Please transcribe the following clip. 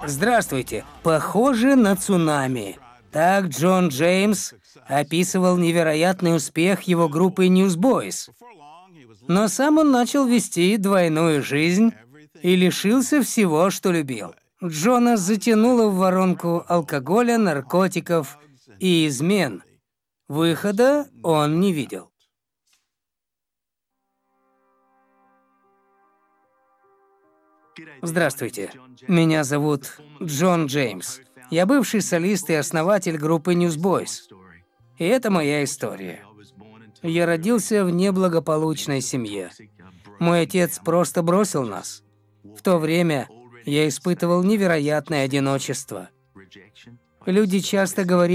Здравствуйте. Похоже на цунами. Так Джон Джеймс описывал невероятный успех его группы Newsboys. Но сам он начал вести двойную жизнь и лишился всего, что любил. Джона затянуло в воронку алкоголя, наркотиков и измен. Выхода он не видел. Здравствуйте. Меня зовут Джон Джеймс. Я бывший солист и основатель группы Newsboys. И это моя история. Я родился в неблагополучной семье. Мой отец просто бросил нас. В то время я испытывал невероятное одиночество. Люди часто говорили,